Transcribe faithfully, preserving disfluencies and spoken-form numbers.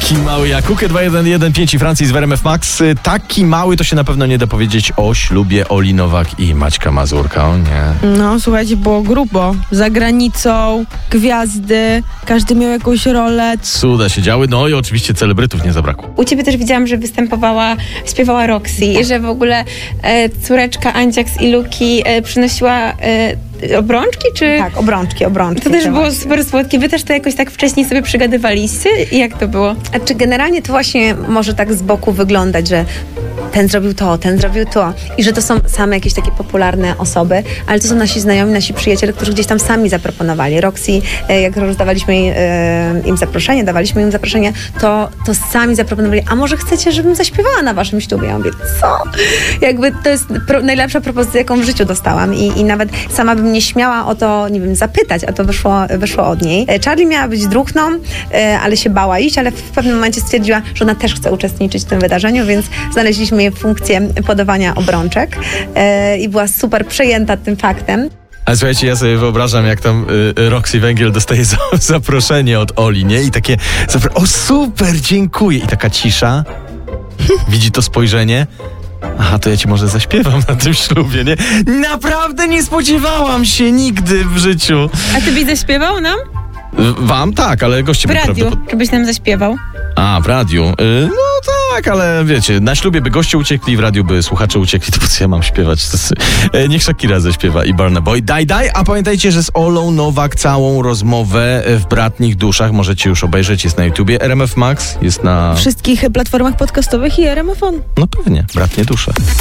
Taki mały jak Kukę dwa jeden jeden pięć i Francji z R M F Max. Taki mały to się na pewno nie da powiedzieć o ślubie Oli Nowak i Maćka Mazurka, o nie. No słuchajcie, było grubo. Za granicą, gwiazdy, każdy miał jakąś rolę. Cuda się działy, no i oczywiście celebrytów nie zabrakło. U ciebie też widziałam, że występowała, śpiewała Roxy i że w ogóle e, córeczka Andziaks i Luki e, przynosiła e, obrączki, czy... Tak, obrączki, obrączki. To też było właśnie. super słodkie. Wy też to jakoś tak wcześniej sobie przygadywaliście? I jak to było? A czy generalnie to właśnie może tak z boku wyglądać, że ten zrobił to, ten zrobił to i że to są same jakieś takie popularne osoby, ale to są nasi znajomi, nasi przyjaciele, którzy gdzieś tam sami zaproponowali. Roxy, e, jak rozdawaliśmy e, im zaproszenie, dawaliśmy im zaproszenie, to, to sami zaproponowali, a może chcecie, żebym zaśpiewała na waszym ślubie? Ja mówię, co? Jakby to jest pro, najlepsza propozycja, jaką w życiu dostałam i, i nawet sama bym nie śmiała o to, nie wiem, zapytać, a to wyszło, wyszło od niej. E, Charlie miała być druhną, e, ale się bała iść, ale w pewnym momencie stwierdziła, że ona też chce uczestniczyć w tym wydarzeniu, więc znaleźliśmy jej funkcję podawania obrączek e, i była super przejęta tym faktem. A słuchajcie, ja sobie wyobrażam, jak tam y, Roxy Węgiel dostaje za, zaproszenie od Oli, nie? I takie, zapro- o super, dziękuję. I taka cisza, widzi to spojrzenie. Aha, to ja ci może zaśpiewam na tym ślubie, nie? Naprawdę nie spodziewałam się nigdy w życiu. A ty byś zaśpiewał nam? Wam tak, ale goście W by radiu, prawdopod- żebyś nam zaśpiewał. A, w radiu. Y, no tak, ale wiecie, na ślubie by goście uciekli, w radiu by słuchacze uciekli, to po co ja mam śpiewać? To jest, y, niech Shakira zaśpiewa i Burna Boy. Daj, daj, a pamiętajcie, że z Olą Nowak całą rozmowę w Bratnich Duszach możecie już obejrzeć, jest na YouTubie. R M F Max jest na... W wszystkich platformach podcastowych i R M F on. No pewnie, Bratnie Dusze.